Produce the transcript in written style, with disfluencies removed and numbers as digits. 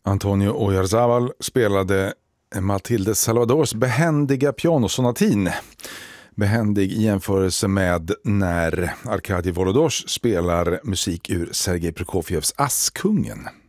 Antonio Oyarzabal spelade Matilde Salvadors behändiga pianosonatin. Behändig i jämförelse med när Arkadij Volodors spelar musik ur Sergej Prokofjevs Askungen.